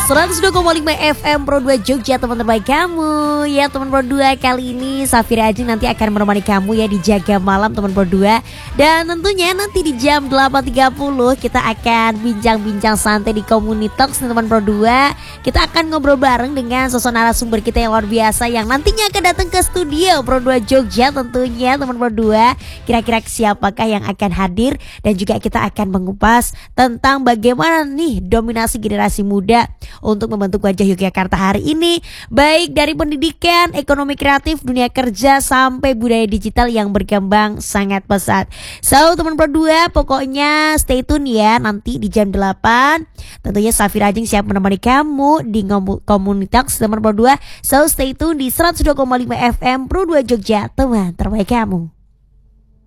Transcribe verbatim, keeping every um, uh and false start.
seratus dua koma lima F M Pro dua Jogja, teman terbaik kamu. Ya teman Pro dua, kali ini Safira Ajeng nanti akan menemani kamu ya di Jaga Malam teman Pro dua. Dan tentunya nanti di jam delapan tiga puluh kita akan bincang-bincang santai di Komunitalks nih teman Pro dua. Kita akan ngobrol bareng dengan sosok narasumber kita yang luar biasa yang nantinya akan datang ke studio Pro dua Jogja tentunya teman Pro dua. Kira-kira siapakah yang akan hadir, dan juga kita akan mengupas tentang bagaimana nih dominasi generasi muda untuk membentuk wajah Yogyakarta hari ini, baik dari pendidikan, ekonomi kreatif, dunia kerja, sampai budaya digital yang berkembang sangat pesat. So teman Pro dua, pokoknya stay tune ya, nanti di jam delapan tentunya Safira Ajeng siap menemani kamu di Komunitalks teman Pro dua. So stay tune di seratus dua koma lima F M Pro dua Jogja, teman terbaik kamu.